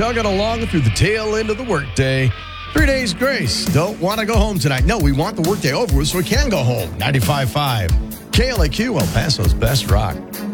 chugging along through the tail end of the workday. 3 days grace. Don't want to go home tonight. No, we want the workday over with so we can go home. 95.5. KLAQ, El Paso's best rock.